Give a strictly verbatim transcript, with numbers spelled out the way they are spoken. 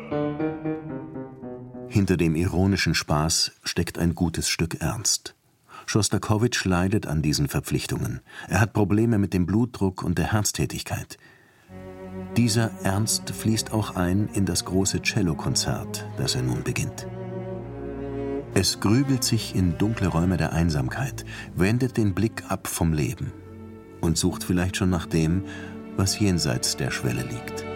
Hinter dem ironischen Spaß steckt ein gutes Stück Ernst. Schostakowitsch leidet an diesen Verpflichtungen. Er hat Probleme mit dem Blutdruck und der Herztätigkeit. Dieser Ernst fließt auch ein in das große Cellokonzert, das er nun beginnt. Es grübelt sich in dunkle Räume der Einsamkeit, wendet den Blick ab vom Leben und sucht vielleicht schon nach dem, was jenseits der Schwelle liegt.